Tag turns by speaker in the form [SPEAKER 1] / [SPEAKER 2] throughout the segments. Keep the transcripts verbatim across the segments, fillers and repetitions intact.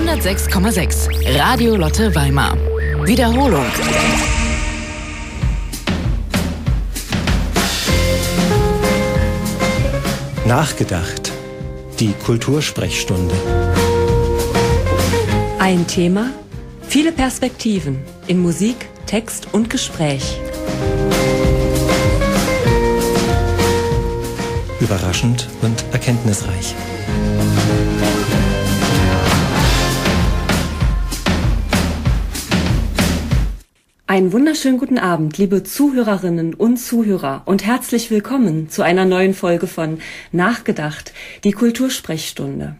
[SPEAKER 1] hundertsechs Komma sechs Radio Lotte Weimar. Wiederholung.
[SPEAKER 2] Nachgedacht. Die Kultursprechstunde.
[SPEAKER 3] Ein Thema, viele Perspektiven in Musik, Text und Gespräch.
[SPEAKER 2] Überraschend und erkenntnisreich.
[SPEAKER 3] Einen wunderschönen guten Abend, liebe Zuhörerinnen und Zuhörer, und herzlich willkommen zu einer neuen Folge von Nachgedacht, die Kultursprechstunde.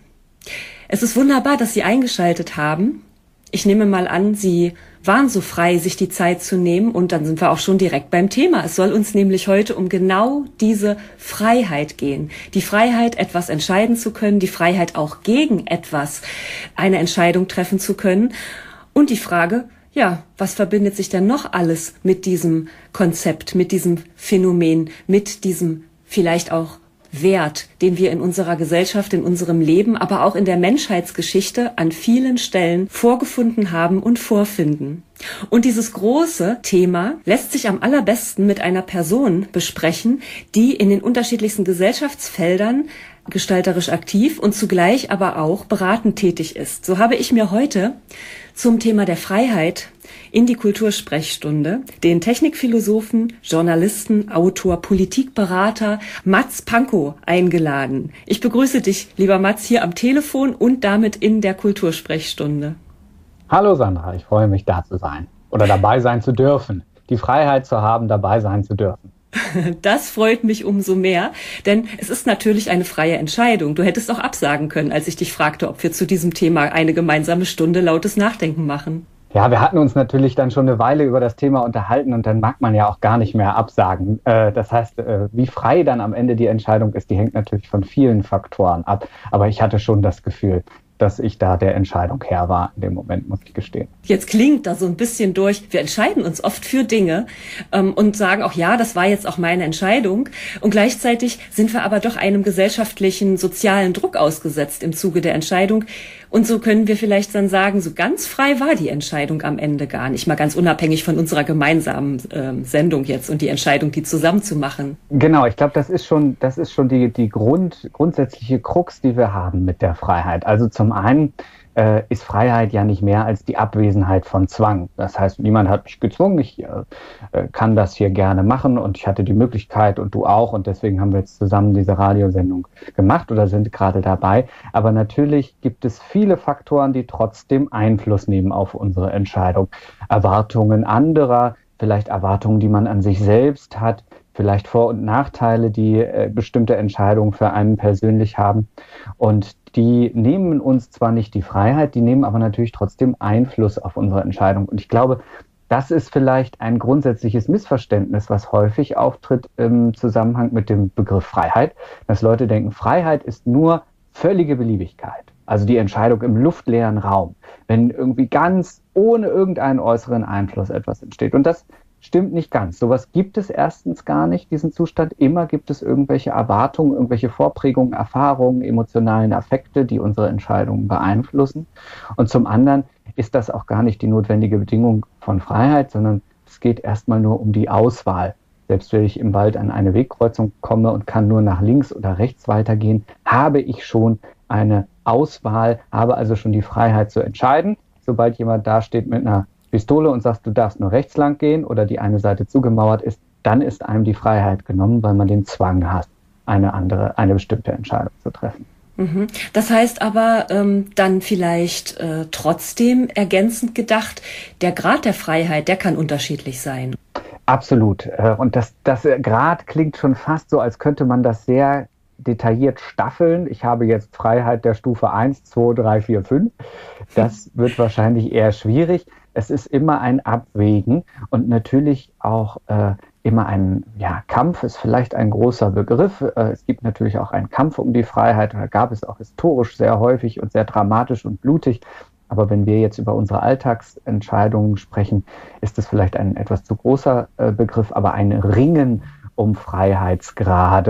[SPEAKER 3] Es ist wunderbar, dass Sie eingeschaltet haben. Ich nehme mal an, Sie waren so frei, sich die Zeit zu nehmen, und dann sind wir auch schon direkt beim Thema. Es soll uns nämlich heute um genau diese Freiheit gehen. Die Freiheit, etwas entscheiden zu können, die Freiheit auch gegen etwas eine Entscheidung treffen zu können. Und die Frage, ja, was verbindet sich denn noch alles mit diesem Konzept, mit diesem Phänomen, mit diesem vielleicht auch Wert, den wir in unserer Gesellschaft, in unserem Leben, aber auch in der Menschheitsgeschichte an vielen Stellen vorgefunden haben und vorfinden. Und dieses große Thema lässt sich am allerbesten mit einer Person besprechen, die in den unterschiedlichsten Gesellschaftsfeldern gestalterisch aktiv und zugleich aber auch beratend tätig ist. So habe ich mir heute zum Thema der Freiheit in die Kultursprechstunde den Technikphilosophen, Journalisten, Autor, Politikberater Mats Pankow eingeladen. Ich begrüße dich, lieber Mats, hier am Telefon und damit in der Kultursprechstunde.
[SPEAKER 4] Hallo Sandra, ich freue mich, da zu sein oder dabei sein zu dürfen. Die Freiheit zu haben, dabei sein zu dürfen.
[SPEAKER 3] Das freut mich umso mehr, denn es ist natürlich eine freie Entscheidung. Du hättest auch absagen können, als ich dich fragte, ob wir zu diesem Thema eine gemeinsame Stunde lautes Nachdenken machen.
[SPEAKER 4] Ja, wir hatten uns natürlich dann schon eine Weile über das Thema unterhalten und dann mag man ja auch gar nicht mehr absagen. Äh, das heißt, äh, wie frei dann am Ende die Entscheidung ist, die hängt natürlich von vielen Faktoren ab. Aber ich hatte schon das Gefühl, dass ich da der Entscheidung Herr war in dem Moment, muss ich gestehen.
[SPEAKER 3] Jetzt klingt da so ein bisschen durch, wir entscheiden uns oft für Dinge ähm, und sagen auch, ja, das war jetzt auch meine Entscheidung. Und gleichzeitig sind wir aber doch einem gesellschaftlichen, sozialen Druck ausgesetzt im Zuge der Entscheidung. Und so können wir vielleicht dann sagen, so ganz frei war die Entscheidung am Ende gar nicht. Mal ganz unabhängig von unserer gemeinsamen ähm, Sendung jetzt und die Entscheidung, die zusammen zu machen.
[SPEAKER 4] Genau, ich glaube, das ist schon, das ist schon die, die Grund, grundsätzliche Krux, die wir haben mit der Freiheit. Also zum einen äh, ist Freiheit ja nicht mehr als die Abwesenheit von Zwang. Das heißt, niemand hat mich gezwungen, ich äh, kann das hier gerne machen und ich hatte die Möglichkeit und du auch und deswegen haben wir jetzt zusammen diese Radiosendung gemacht oder sind gerade dabei. Aber natürlich gibt es viele Faktoren, die trotzdem Einfluss nehmen auf unsere Entscheidung. Erwartungen anderer, vielleicht Erwartungen, die man an sich selbst hat, vielleicht Vor- und Nachteile, die äh, bestimmte Entscheidungen für einen persönlich haben. Und die nehmen uns zwar nicht die Freiheit, die nehmen aber natürlich trotzdem Einfluss auf unsere Entscheidung. Und ich glaube, das ist vielleicht ein grundsätzliches Missverständnis, was häufig auftritt im Zusammenhang mit dem Begriff Freiheit, dass Leute denken, Freiheit ist nur völlige Beliebigkeit. Also die Entscheidung im luftleeren Raum, wenn irgendwie ganz ohne irgendeinen äußeren Einfluss etwas entsteht. Und das stimmt nicht ganz. Sowas gibt es erstens gar nicht, diesen Zustand. Immer gibt es irgendwelche Erwartungen, irgendwelche Vorprägungen, Erfahrungen, emotionalen Affekte, die unsere Entscheidungen beeinflussen. Und zum anderen ist das auch gar nicht die notwendige Bedingung von Freiheit, sondern es geht erstmal nur um die Auswahl. Selbst wenn ich im Wald an eine Wegkreuzung komme und kann nur nach links oder rechts weitergehen, habe ich schon eine Auswahl, habe also schon die Freiheit zu entscheiden. Sobald jemand da steht mit einer Pistole und sagst, du darfst nur rechts lang gehen oder die eine Seite zugemauert ist, dann ist einem die Freiheit genommen, weil man den Zwang hat, eine andere, eine bestimmte Entscheidung zu treffen.
[SPEAKER 3] Das heißt aber ähm, dann vielleicht äh, trotzdem ergänzend gedacht, der Grad der Freiheit, der kann unterschiedlich sein.
[SPEAKER 4] Absolut. Und das, das Grad klingt schon fast so, als könnte man das sehr detailliert staffeln. Ich habe jetzt Freiheit der Stufe eins, zwei, drei, vier, fünf. Das wird wahrscheinlich eher schwierig. Es ist immer ein Abwägen und natürlich auch äh, immer ein ja, Kampf ist vielleicht ein großer Begriff. Äh, es gibt natürlich auch einen Kampf um die Freiheit, oder gab es auch historisch sehr häufig und sehr dramatisch und blutig. Aber wenn wir jetzt über unsere Alltagsentscheidungen sprechen, ist es vielleicht ein etwas zu großer äh, Begriff, aber ein Ringen um Freiheitsgrade,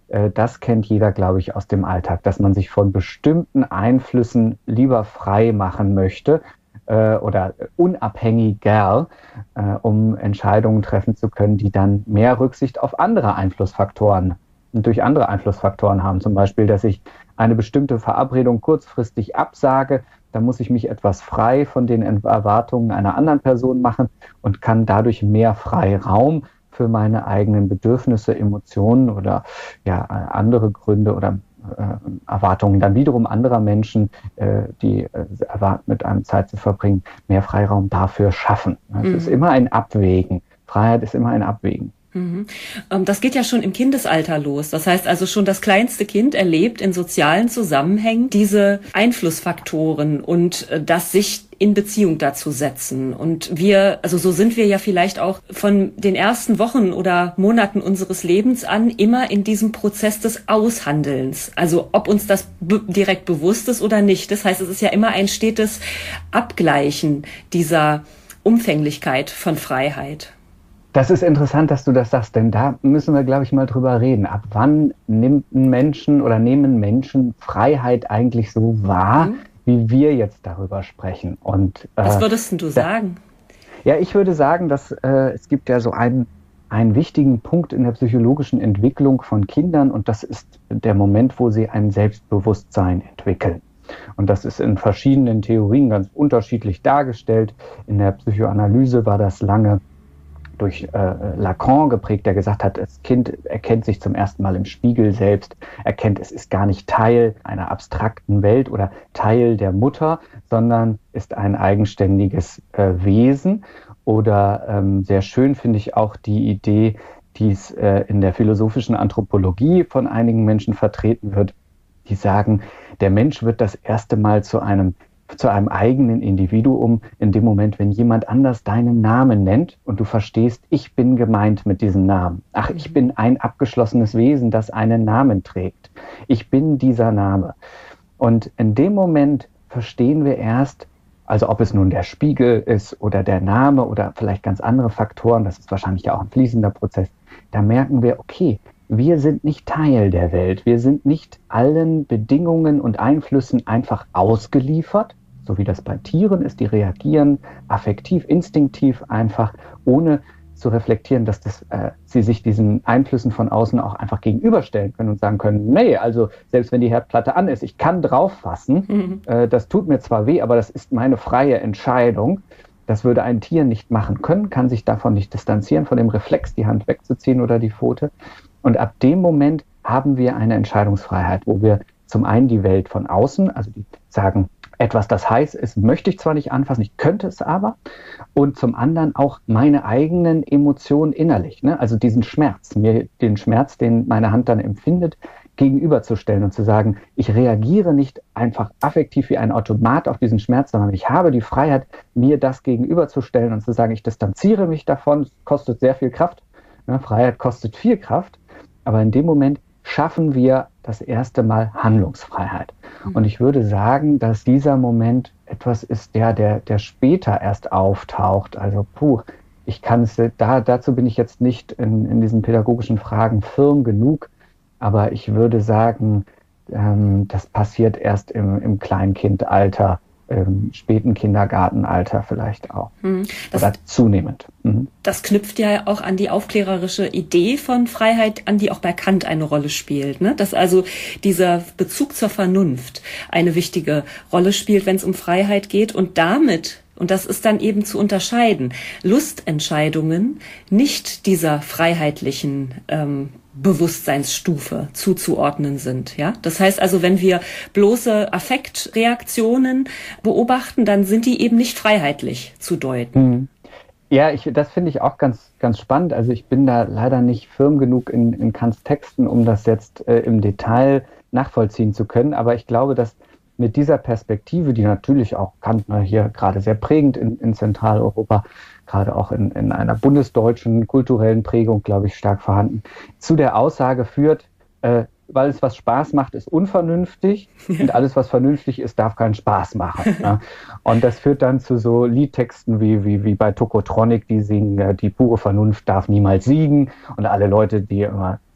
[SPEAKER 4] äh, das kennt jeder, glaube ich, aus dem Alltag, dass man sich von bestimmten Einflüssen lieber frei machen möchte äh, oder unabhängiger, äh, um Entscheidungen treffen zu können, die dann mehr Rücksicht auf andere Einflussfaktoren und durch andere Einflussfaktoren haben. Zum Beispiel, dass ich eine bestimmte Verabredung kurzfristig absage, dann muss ich mich etwas frei von den Erwartungen einer anderen Person machen und kann dadurch mehr Freiraum für meine eigenen Bedürfnisse, Emotionen oder ja, andere Gründe oder äh, Erwartungen dann wiederum anderer Menschen, äh, die äh, erwarten, mit einem Zeit zu verbringen, mehr Freiraum dafür schaffen. Es mhm. ist immer ein Abwägen. Freiheit ist immer ein Abwägen.
[SPEAKER 3] Das geht ja schon im Kindesalter los. Das heißt also schon das kleinste Kind erlebt in sozialen Zusammenhängen diese Einflussfaktoren und das sich in Beziehung dazu setzen. Und wir, also so sind wir ja vielleicht auch von den ersten Wochen oder Monaten unseres Lebens an immer in diesem Prozess des Aushandelns. Also ob uns das be- direkt bewusst ist oder nicht. Das heißt, es ist ja immer ein stetes Abgleichen dieser Umfänglichkeit von Freiheit.
[SPEAKER 4] Das ist interessant, dass du das sagst, denn da müssen wir, glaube ich, mal drüber reden. Ab wann nimmt ein Menschen oder nehmen Menschen Freiheit eigentlich so wahr, mhm. wie wir jetzt darüber sprechen? Und, äh,
[SPEAKER 3] was würdest du sagen?
[SPEAKER 4] Ja, ich würde sagen, dass äh, es gibt ja so einen, einen wichtigen Punkt in der psychologischen Entwicklung von Kindern und das ist der Moment, wo sie ein Selbstbewusstsein entwickeln. Und das ist in verschiedenen Theorien ganz unterschiedlich dargestellt. In der Psychoanalyse war das lange durch äh, Lacan geprägt, der gesagt hat, das Kind erkennt sich zum ersten Mal im Spiegel selbst, erkennt, es ist gar nicht Teil einer abstrakten Welt oder Teil der Mutter, sondern ist ein eigenständiges äh, Wesen. Oder ähm, sehr schön finde ich auch die Idee, die es äh, in der philosophischen Anthropologie von einigen Menschen vertreten wird, die sagen, der Mensch wird das erste Mal zu einem zu einem eigenen Individuum in dem Moment, wenn jemand anders deinen Namen nennt und du verstehst, ich bin gemeint mit diesem Namen. Ach, ich bin ein abgeschlossenes Wesen, das einen Namen trägt. Ich bin dieser Name. Und in dem Moment verstehen wir erst, also ob es nun der Spiegel ist oder der Name oder vielleicht ganz andere Faktoren, das ist wahrscheinlich ja auch ein fließender Prozess, da merken wir, okay, wir sind nicht Teil der Welt. Wir sind nicht allen Bedingungen und Einflüssen einfach ausgeliefert, so wie das bei Tieren ist. Die reagieren affektiv, instinktiv einfach, ohne zu reflektieren, dass das, äh, sie sich diesen Einflüssen von außen auch einfach gegenüberstellen können und sagen können, nee, also selbst wenn die Herdplatte an ist, ich kann drauf fassen, mhm. äh, das tut mir zwar weh, aber das ist meine freie Entscheidung. Das würde ein Tier nicht machen können, kann sich davon nicht distanzieren, von dem Reflex, die Hand wegzuziehen oder die Pfote. Und ab dem Moment haben wir eine Entscheidungsfreiheit, wo wir zum einen die Welt von außen, also die sagen, etwas, das heiß ist, möchte ich zwar nicht anfassen, ich könnte es aber. Und zum anderen auch meine eigenen Emotionen innerlich, ne? Also diesen Schmerz, mir den Schmerz, den meine Hand dann empfindet, gegenüberzustellen und zu sagen, ich reagiere nicht einfach affektiv wie ein Automat auf diesen Schmerz, sondern ich habe die Freiheit, mir das gegenüberzustellen und zu sagen, ich distanziere mich davon, es kostet sehr viel Kraft. Ne? Freiheit kostet viel Kraft. Aber in dem Moment schaffen wir das erste Mal Handlungsfreiheit. Mhm. Und ich würde sagen, dass dieser Moment etwas ist, der, der, der später erst auftaucht. Also, puh, ich kann es, da, dazu bin ich jetzt nicht in, in diesen pädagogischen Fragen firm genug. Aber ich würde sagen, ähm, das passiert erst im, im Kleinkindalter, im späten Kindergartenalter vielleicht auch. Mhm. Das, Oder zunehmend. Mhm.
[SPEAKER 3] Das knüpft ja auch an die aufklärerische Idee von Freiheit an, die auch bei Kant eine Rolle spielt, ne? Dass also dieser Bezug zur Vernunft eine wichtige Rolle spielt, wenn es um Freiheit geht und damit, und das ist dann eben zu unterscheiden, Lustentscheidungen nicht dieser freiheitlichen ähm, Bewusstseinsstufe zuzuordnen sind, ja. Das heißt also, wenn wir bloße Affektreaktionen beobachten, dann sind die eben nicht freiheitlich zu deuten.
[SPEAKER 4] Ja, ich, das finde ich auch ganz, ganz spannend. Also ich bin da leider nicht firm genug in, in Kants Texten, um das jetzt äh, im Detail nachvollziehen zu können. Aber ich glaube, dass mit dieser Perspektive, die natürlich auch Kant ne, hier gerade sehr prägend in, in Zentraleuropa, gerade auch in, in einer bundesdeutschen kulturellen Prägung, glaube ich, stark vorhanden, zu der Aussage führt, äh, weil es was Spaß macht, ist unvernünftig und alles, was vernünftig ist, darf keinen Spaß machen. Ne? Und das führt dann zu so Liedtexten wie, wie, wie bei Tokotronic, die singen, die pure Vernunft darf niemals siegen und alle Leute, die immer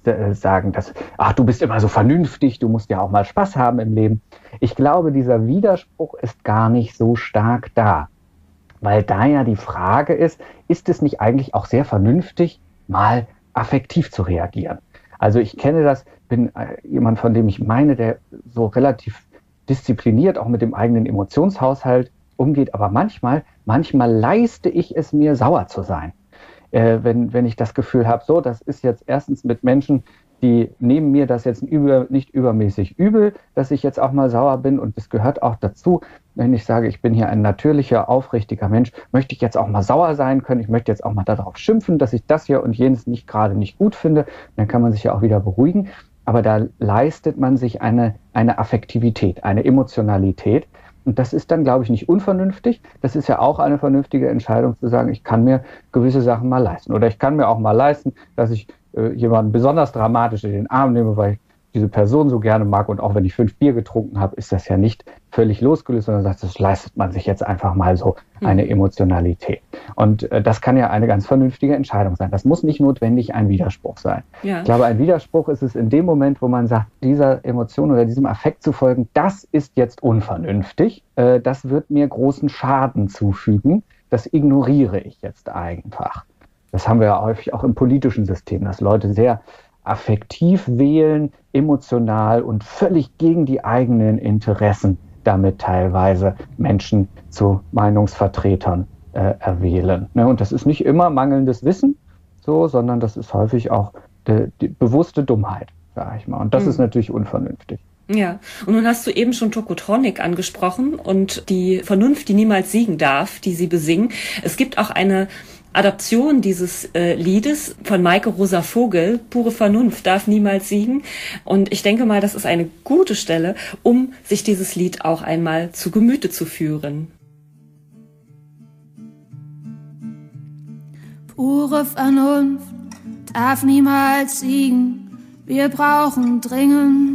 [SPEAKER 4] äh, sagen, dass, ach, du bist immer so vernünftig, du musst ja auch mal Spaß haben im Leben. Ich glaube, dieser Widerspruch ist gar nicht so stark da, weil da ja die Frage ist, ist es nicht eigentlich auch sehr vernünftig, mal affektiv zu reagieren? Also ich kenne das, bin äh, jemand, von dem ich meine, der so relativ diszipliniert auch mit dem eigenen Emotionshaushalt umgeht, aber manchmal, manchmal leiste ich es mir, sauer zu sein. Äh, wenn, wenn ich das Gefühl habe, so, das ist jetzt erstens mit Menschen, die nehmen mir das jetzt über, nicht übermäßig übel, dass ich jetzt auch mal sauer bin, und das gehört auch dazu, wenn ich sage, ich bin hier ein natürlicher, aufrichtiger Mensch, möchte ich jetzt auch mal sauer sein können, ich möchte jetzt auch mal darauf schimpfen, dass ich das hier und jenes nicht gerade nicht gut finde, dann kann man sich ja auch wieder beruhigen, aber da leistet man sich eine, eine Affektivität, eine Emotionalität, und das ist dann, glaube ich, nicht unvernünftig. Das ist ja auch eine vernünftige Entscheidung zu sagen, ich kann mir gewisse Sachen mal leisten. Oder ich kann mir auch mal leisten, dass ich äh, jemanden besonders dramatisch in den Arm nehme, weil ich diese Person so gerne mag. Und auch wenn ich fünf Bier getrunken habe, ist das ja nicht völlig losgelöst, sondern sagt, das leistet man sich jetzt einfach mal so, eine Emotionalität. Und äh, das kann ja eine ganz vernünftige Entscheidung sein. Das muss nicht notwendig ein Widerspruch sein. Ja. Ich glaube, ein Widerspruch ist es in dem Moment, wo man sagt, dieser Emotion oder diesem Affekt zu folgen, das ist jetzt unvernünftig, äh, das wird mir großen Schaden zufügen, das ignoriere ich jetzt einfach. Das haben wir ja häufig auch im politischen System, dass Leute sehr affektiv wählen, emotional und völlig gegen die eigenen Interessen damit teilweise Menschen zu Meinungsvertretern äh, erwählen. Ne? Und das ist nicht immer mangelndes Wissen, so, sondern das ist häufig auch die, die bewusste Dummheit, sage ich mal. Und das mhm. ist natürlich unvernünftig.
[SPEAKER 3] Ja, und nun hast du eben schon Tokotronic angesprochen und die Vernunft, die niemals siegen darf, die sie besingen. Es gibt auch eine Adaption dieses äh, Liedes von Maike Rosa Vogel, Pure Vernunft darf niemals siegen. Und ich denke mal, das ist eine gute Stelle, um sich dieses Lied auch einmal zu Gemüte zu führen.
[SPEAKER 5] Pure Vernunft darf niemals siegen. Wir brauchen dringend